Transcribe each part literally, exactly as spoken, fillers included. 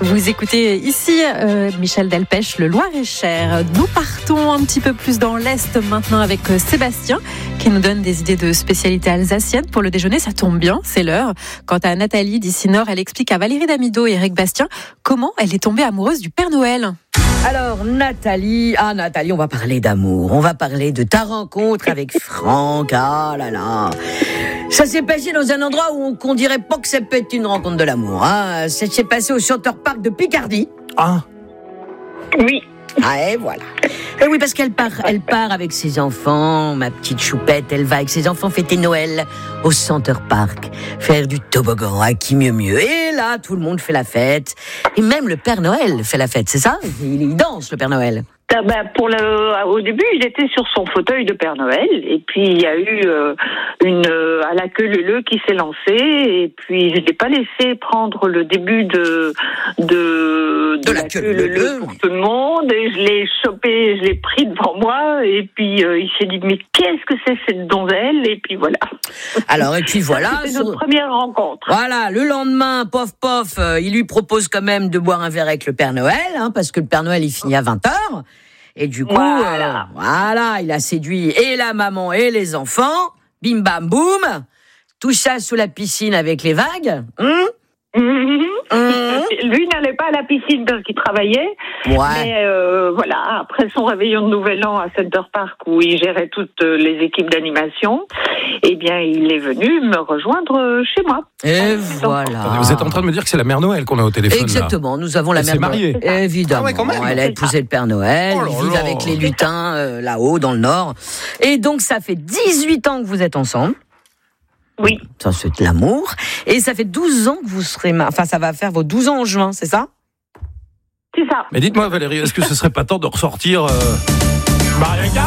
Vous écoutez ici euh, Michel Delpech, le Loir-et-Cher. Nous partons un petit peu plus dans l'Est maintenant avec Sébastien qui nous donne des idées de spécialités alsaciennes pour le déjeuner. Ça tombe bien, c'est l'heure. Quant à Nathalie d'ici Nord, elle explique à Valérie Damido et Eric Bastien comment elle est tombée amoureuse du Père Noël. Alors Nathalie, ah Nathalie, on va parler d'amour, on va parler de ta rencontre avec Franck, ah là là. Ça s'est passé dans un endroit où on dirait pas que ça peut être une rencontre de l'amour. Hein. Ça s'est passé au Center Park de Picardie. Ah. Oui. Ah et voilà. Et oui, parce qu'elle part, elle part avec ses enfants, ma petite choupette, elle va avec ses enfants fêter Noël au Center Park, faire du toboggan, à qui mieux mieux. Et là, tout le monde fait la fête. Et même le Père Noël fait la fête, c'est ça ? Il, il danse, le Père Noël. Ah ben, pour le, au début, il était sur son fauteuil de Père Noël, et puis il y a eu euh, une euh, à la queue leu-leu qui s'est lancée, et puis je l'ai pas laissé prendre le début de de, de, de la, la queue leu-leu pour tout le monde, et je l'ai chopé, je l'ai pris devant moi, et puis euh, il s'est dit mais qu'est-ce que c'est cette donzelle, et puis voilà. Alors et puis voilà. C'était notre première rencontre. Voilà, le lendemain, pof pof, euh, il lui propose quand même de boire un verre avec le Père Noël, hein, parce que le Père Noël il finit à vingt heures. Et du coup, voilà. Euh, voilà, il a séduit et la maman et les enfants. Bim bam boum. Tout ça sous la piscine avec les vagues. Hum Mmh. Mmh. Lui n'allait pas à la piscine parce qu'il travaillait. Ouais. Mais euh, voilà, après son réveillon de Nouvel An à Center Park où il gérait toutes les équipes d'animation, eh bien il est venu me rejoindre chez moi. Et voilà. Vous êtes en train de me dire que c'est la mère Noël qu'on a au téléphone. Exactement, là. nous avons la Elle mère s'est mariée. Noël. Évidemment. Ah ouais, quand même. Elle a épousé le Père Noël, Oh là ils vivent là. avec les lutins euh, là-haut dans le nord. Et donc ça fait dix-huit ans que vous êtes ensemble. Oui. Ça, c'est de l'amour. Et ça fait douze ans que vous serez... Ma... Enfin, ça va faire vos douze ans en juin, c'est ça ? C'est ça. Mais dites-moi Valérie, est-ce que ce serait pas temps de ressortir euh... Maria Carré ?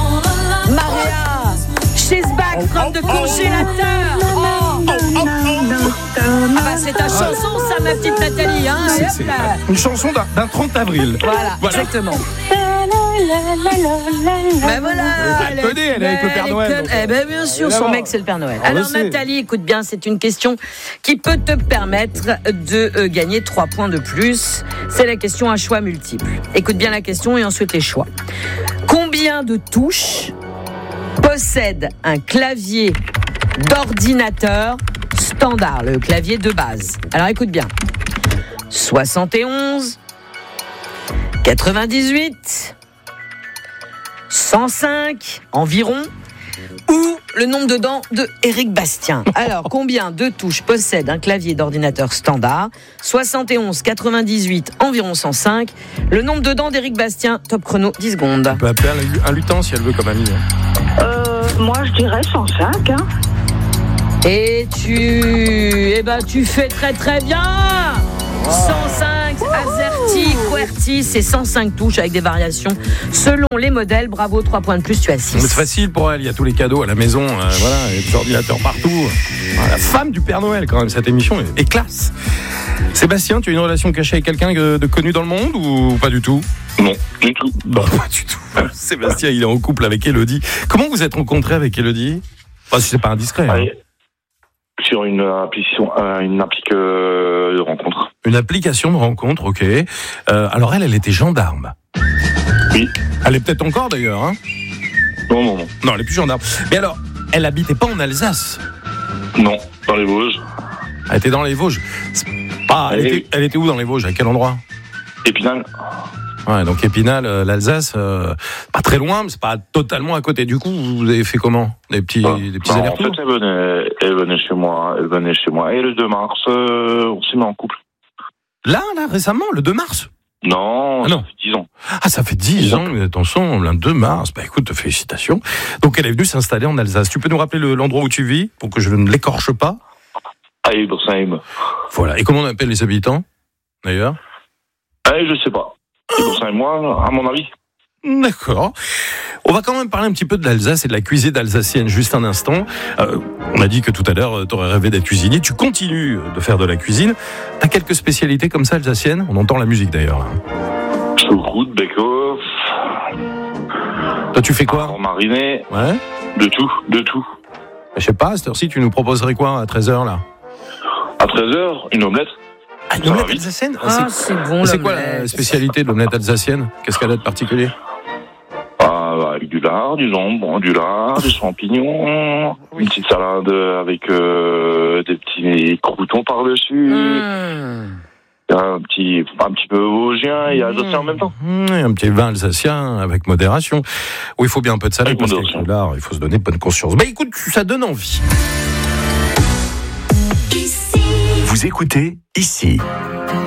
Maria, she's back from the congélateur. Oh, oh, oh, oh. Ah bah c'est ta chanson ça, ma petite Nathalie, hein. C'est, c'est une chanson d'un, d'un trente avril. Voilà, voilà. Exactement. Ben voilà, elle connaît, elle est avec le Père Noël. Eh ben bien sûr, son mec c'est le Père Noël. Alors Nathalie, écoute bien, c'est une question qui peut te permettre de euh, gagner trois points de plus. C'est la question à choix multiple. Écoute bien la question et ensuite les choix. Combien de touches possède un clavier d'ordinateur standard, le clavier de base? Alors écoute bien. soixante et onze, quatre-vingt-dix-huit, cent cinq environ, ou le nombre de dents de Eric Bastien. Alors, combien de touches possède un clavier d'ordinateur standard? soixante et onze, quatre-vingt-dix-huit, environ cent cinq. Le nombre de dents d'Eric Bastien, top chrono, dix secondes. On peut appeler un lutin si elle veut comme ami. Hein. Euh, moi, je dirais cent cinq. Hein. Et tu... Eh ben, tu fais très très bien. cent cinq, AZERTY, QWERTY, c'est cent cinq touches avec des variations selon les modèles. Bravo, trois points de plus, tu as six. C'est facile pour elle, il y a tous les cadeaux à la maison, euh, voilà, il y a des ordinateurs partout. Voilà, la femme du Père Noël, quand même, cette émission est, est classe. Sébastien, tu as une relation cachée avec quelqu'un de, de connu dans le monde ou pas du tout? Non, du tout. Bah, pas du tout. Sébastien, il est en couple avec Élodie. Comment vous êtes rencontrés avec Élodie? Enfin, si c'est pas indiscret. Hein. Sur une application, euh, une appli euh, de rencontre. Une application de rencontre, ok. Euh, alors elle, elle était gendarme. Oui. Elle est peut-être encore d'ailleurs, hein? Non, non, non. Non, elle est plus gendarme. Mais alors, elle habitait pas en Alsace? Non, dans les Vosges. Elle était dans les Vosges. Ah, elle, était, elle était où dans les Vosges? À quel endroit? Épinal. Ouais, donc Épinal, euh, l'Alsace, euh, pas très loin, mais c'est pas totalement à côté. Du coup, vous avez fait comment? Des petits, ah, des petits non, allers-retours? En fait, elle venait, elle venait chez moi, elle venait chez moi. Et le deux mars, euh, on s'est mis en couple. Là, là, récemment, le deux mars? Non, ah, non. ça fait dix ans. Ah, ça fait dix ans, mais attention, le deux mars. Bah écoute, félicitations. Donc elle est venue s'installer en Alsace. Tu peux nous rappeler le, l'endroit où tu vis, pour que je ne l'écorche pas? À Ebersheim. Voilà. Et comment on appelle les habitants, d'ailleurs? Eh, je sais pas. Ebersheim, moi, à mon avis. D'accord. On va quand même parler un petit peu de l'Alsace et de la cuisine alsacienne juste un instant. Euh, on a dit que tout à l'heure, tu aurais rêvé d'être cuisinier. Tu continues de faire de la cuisine. Tu as quelques spécialités comme ça alsaciennes? On entend la musique d'ailleurs. Choucroute, bake-off. Toi, tu fais quoi? Alors, mariné. Ouais. De tout, de tout. Je sais pas, à cette heure-ci, tu nous proposerais quoi à treize heures là? À treize heures, une omelette. Ah, une omelette alsacienne. Ah, c'est, c'est bon. C'est quoi la spécialité de l'omelette alsacienne? Qu'est-ce qu'elle a de particulier? Ah, avec du lard, du jambon, du lard, des champignons, une petite salade avec euh, des petits croûtons par-dessus. Mmh. Un petit, un petit peu vosgien et alsacien en même temps. Mmh, un petit vin alsacien avec modération. Oui, il faut bien un peu de salade parce qu'avec le lard, il faut se donner bonne conscience. Bah écoute, ça donne envie. Vous écoutez Ici.